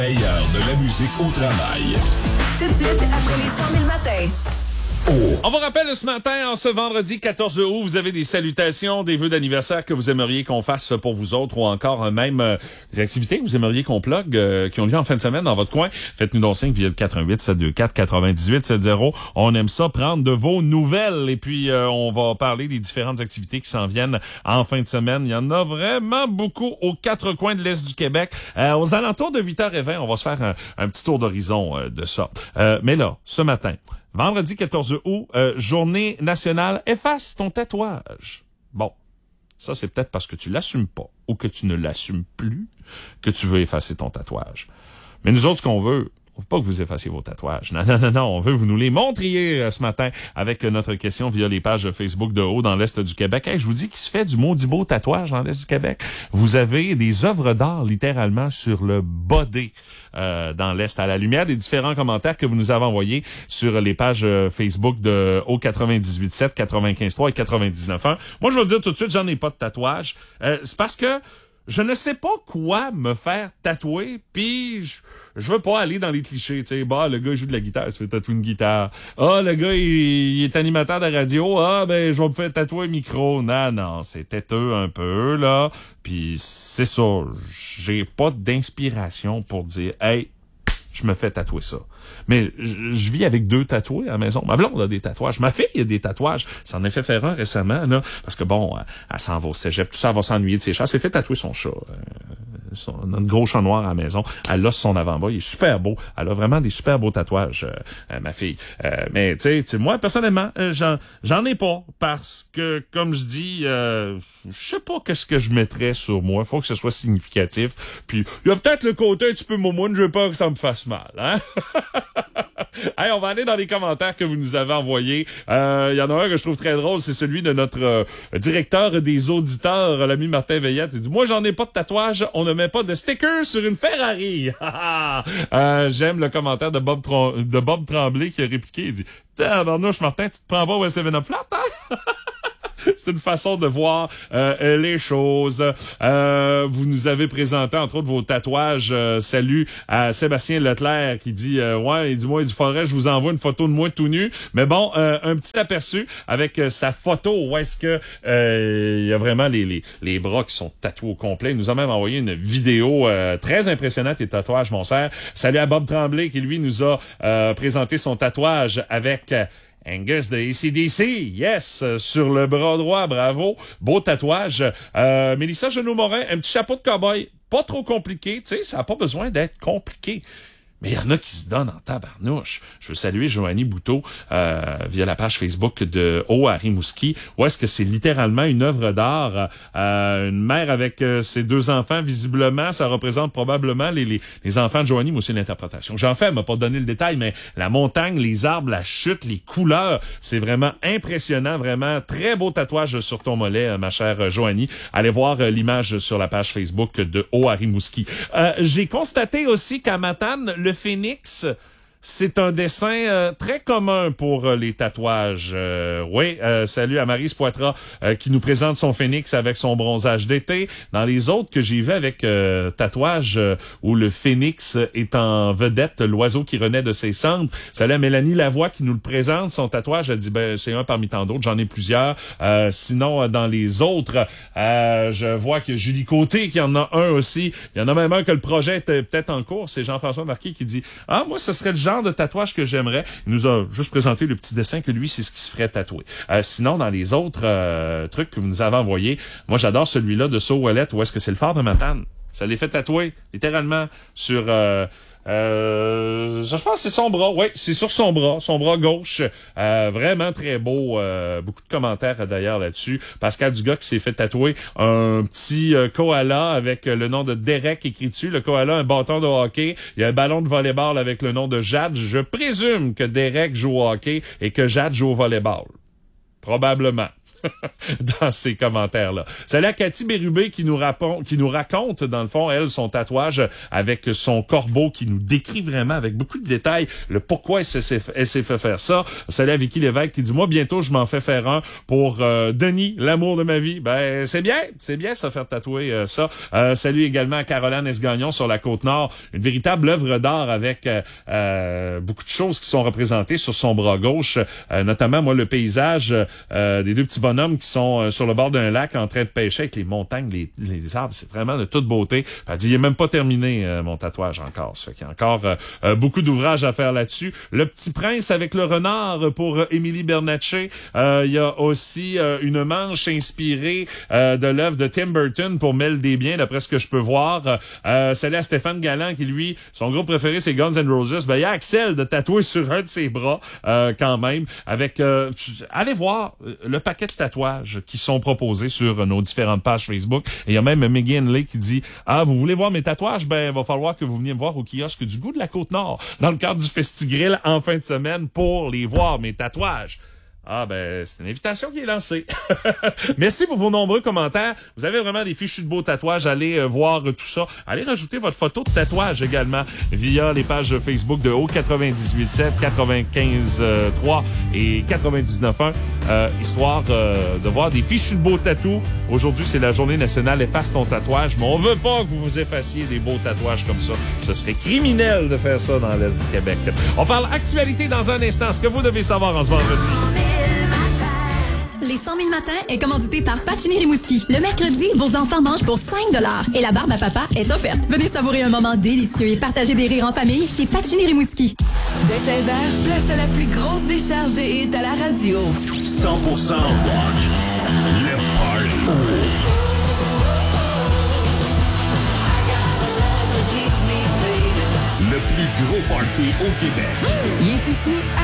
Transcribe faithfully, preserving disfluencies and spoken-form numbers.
Meilleur de la musique au travail. Tout de suite, après les cent mille matins. Oh. On vous rappelle ce matin, en ce vendredi quatorze août, vous avez des salutations, des vœux d'anniversaire que vous aimeriez qu'on fasse pour vous autres ou encore euh, même euh, des activités que vous aimeriez qu'on plug, euh, qui ont lieu en fin de semaine dans votre coin. Faites-nous donc signe via le quatre un huit sept deux quatre quatre-vingt-dix-huit soixante. On aime ça, prendre de vos nouvelles. Et puis, euh, on va parler des différentes activités qui s'en viennent en fin de semaine. Il y en a vraiment beaucoup aux quatre coins de l'Est du Québec. Euh, aux alentours de huit heures vingt, on va se faire un, un petit tour d'horizon euh, de ça. Euh, mais là, ce matin... Vendredi quatorze août, euh, journée nationale, efface ton tatouage. Bon, ça c'est peut-être parce que tu l'assumes pas ou que tu ne l'assumes plus que tu veux effacer ton tatouage. Mais nous autres, ce qu'on veut, on veut pas que vous effaciez vos tatouages. Non, non, non, non, on veut vous nous les montriez euh, ce matin avec euh, notre question via les pages Facebook de Haut dans l'Est du Québec. Hey, je vous dis qu'il se fait du maudit beau tatouage dans l'Est du Québec. Vous avez des œuvres d'art littéralement sur le body euh, dans l'Est, à la lumière des différents commentaires que vous nous avez envoyés sur les pages euh, Facebook de Haut quatre-vingt-dix-huit sept, quatre-vingt-quinze trois et quatre-vingt-dix-neuf un. Moi, je vais vous dire tout de suite, j'en ai pas de tatouage. Euh, c'est parce que je ne sais pas quoi me faire tatouer, puis je, je veux pas aller dans les clichés, tu sais, bah le gars il joue de la guitare, il se fait tatouer une guitare. Ah, le gars il, il est animateur de radio, ah ben je vais me faire tatouer un micro. Non, non, c'est têteux un peu, là, puis c'est ça, j'ai pas d'inspiration pour dire, hey, je me fais tatouer ça. Mais je, je vis avec deux tatoués à la maison. Ma blonde a des tatouages. Ma fille a des tatouages. Ça en a fait faire un récemment, là, parce que bon, elle s'en va au cégep, tout ça, elle va s'ennuyer de ses chats. Elle s'est fait tatouer son chat. Euh, son, notre gros chat noir à la maison. Elle a son avant-bras. Il est super beau. Elle a vraiment des super beaux tatouages, euh, euh, ma fille. Euh, mais tu sais, moi, personnellement, euh, j'en, j'en ai pas. Parce que, comme je dis, euh, je sais pas qu'est-ce que je mettrais sur moi. Faut que ce soit significatif. Puis, il y a peut-être le côté un petit peu momoune. Je veux pas que ça me fasse mal, hein? Hey, on va aller dans les commentaires que vous nous avez envoyés. Il euh, y en a un que je trouve très drôle, c'est celui de notre euh, directeur des auditeurs, l'ami Martin Veillette. Il dit, moi, j'en ai pas de tatouage, on ne met pas de sticker sur une Ferrari. euh, j'aime le commentaire de Bob, Trom- de Bob Tremblay qui a répliqué. Il dit, tabarnouche, Martin, tu te prends pas au seven up flat, hein? C'est une façon de voir euh, les choses. Euh, vous nous avez présenté, entre autres, vos tatouages. Euh, salut à Sébastien Leclerc qui dit euh, ouais, il dit moi, il faudrait que je vous envoie une photo de moi tout nu. Mais bon, euh, un petit aperçu avec euh, sa photo où est-ce que euh, il y a vraiment les, les les bras qui sont tatoués au complet. Il nous a même envoyé une vidéo euh, très impressionnante des tatouages, mon cher. Salut à Bob Tremblay qui lui nous a euh, présenté son tatouage avec euh, Angus de A C D C, yes, euh, sur le bras droit, bravo, beau tatouage. Euh, Mélissa Genoux-Morin, un petit chapeau de cow-boy, pas trop compliqué, tu sais, ça n'a pas besoin d'être compliqué. Mais il y en a qui se donnent en tabarnouche. Je veux saluer Joanie Bouteau euh, via la page Facebook de Haut à Rimouski, où est-ce que c'est littéralement une œuvre d'art. Euh, une mère avec euh, ses deux enfants, visiblement, ça représente probablement les, les, les enfants de Joanie, mais aussi l'interprétation. J'en fais, elle m'a pas donné le détail, mais la montagne, les arbres, la chute, les couleurs, c'est vraiment impressionnant, vraiment très beau tatouage sur ton mollet, ma chère Joanie. Allez voir euh, l'image sur la page Facebook de Haut à Rimouski. Euh, j'ai constaté aussi qu'à Matane, le phénix, c'est un dessin euh, très commun pour euh, les tatouages. Euh, oui, euh, salut à Maryse Poitras euh, qui nous présente son phénix avec son bronzage d'été. Dans les autres que j'ai vu avec euh, tatouage euh, où le phénix est en vedette, l'oiseau qui renaît de ses cendres. Salut à Mélanie Lavoie qui nous le présente. Son tatouage, elle dit, ben c'est un parmi tant d'autres. J'en ai plusieurs. Euh, sinon, dans les autres, euh, je vois que Julie Côté qui en a un aussi. Il y en a même un que le projet était peut-être en cours. C'est Jean-François Marquis qui dit, ah, moi, ce serait le genre de tatouage que j'aimerais. Il nous a juste présenté le petit dessin que lui, c'est ce qui se ferait tatouer. Euh, sinon, dans les autres euh, trucs que vous nous avez envoyés, moi, j'adore celui-là de Saut-Ouellette, où est-ce que c'est le phare de Matane. Ça les fait tatouer, littéralement, sur... Euh, Euh, je pense que c'est son bras. Oui, c'est sur son bras, son bras gauche. Euh, vraiment très beau. Euh, beaucoup de commentaires d'ailleurs là-dessus. Pascal Dugas qui s'est fait tatouer un petit euh, koala avec le nom de Derek écrit dessus. Le koala, un bâton de hockey. Il y a un ballon de volleyball avec le nom de Jade. Je présume que Derek joue au hockey et que Jade joue au volleyball. Probablement. dans ces commentaires-là. Salut à Cathy Bérubé qui nous, rapon- qui nous raconte, dans le fond, elle, son tatouage avec son corbeau qui nous décrit vraiment avec beaucoup de détails le pourquoi elle s'est, elle s'est fait faire ça. Salut à Vicky Lévesque qui dit, moi, bientôt, je m'en fais faire un pour euh, Denis, l'amour de ma vie. Ben, c'est bien, c'est bien ça faire tatouer euh, ça. Euh, salut également à Caroline Esgagnon sur la Côte-Nord. Une véritable œuvre d'art avec euh, euh, beaucoup de choses qui sont représentées sur son bras gauche, euh, notamment, moi, le paysage euh, des deux petits bonhommes qui sont euh, sur le bord d'un lac en train de pêcher avec les montagnes, les, les arbres. C'est vraiment de toute beauté. Elle dit, il est même pas terminé, euh, mon tatouage encore. Ça fait qu'il y a encore euh, euh, beaucoup d'ouvrages à faire là-dessus. Le Petit Prince avec le renard pour euh, Émilie Bernatchez. Euh, il y a aussi euh, une manche inspirée euh, de l'œuvre de Tim Burton pour Mel Desbiens, d'après ce que je peux voir. Euh, salut à Stéphane Galland qui, lui, son groupe préféré, c'est Guns N' Roses. Ben, il y a Axel de tatouer sur un de ses bras, euh, quand même, avec... Euh, allez voir le paquet de tatouages qui sont proposés sur nos différentes pages Facebook. Et il y a même Meggy Henley qui dit, ah, vous voulez voir mes tatouages? Ben, il va falloir que vous veniez me voir au kiosque du Goût de la Côte-Nord, dans le cadre du Festigrill en fin de semaine, pour les voir, mes tatouages. Ah ben, c'est une invitation qui est lancée. Merci pour vos nombreux commentaires. Vous avez vraiment des fichus de beaux tatouages. Allez euh, voir euh, tout ça. Allez rajouter votre photo de tatouage également via les pages Facebook de O quatre-vingt-dix-huit sept, quatre-vingt-quinze trois et quatre-vingt-dix-neuf un, euh, histoire euh, de voir des fichus de beaux tatous. Aujourd'hui, c'est la journée nationale Efface ton tatouage, mais on veut pas que vous vous effaciez des beaux tatouages comme ça. Ce serait criminel de faire ça dans l'Est du Québec. On parle actualité dans un instant. Ce que vous devez savoir en ce vendredi. Les cent mille matins est commandité par Pacini Rimouski. Le mercredi, vos enfants mangent pour cinq dollars et la barbe à papa est offerte. Venez savourer un moment délicieux et partager des rires en famille chez Pacini Rimouski. Dès seize heures, place à la plus grosse décharge et hit à la radio. cent pour cent rock. Le party. Le plus gros party au Québec. Il est ici